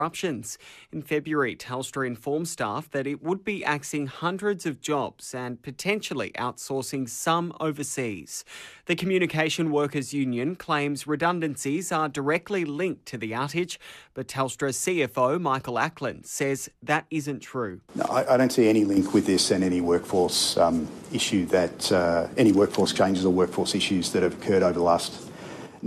disruptions. In February, Telstra informed staff that it would be axing hundreds of jobs and potentially outsourcing some overseas. The Communication Workers Union claims redundancies are directly linked to the outage, but Telstra CFO Michael Ackland says that isn't true. No, I don't see any link with this and any workforce issue any workforce changes or workforce issues that have occurred over the last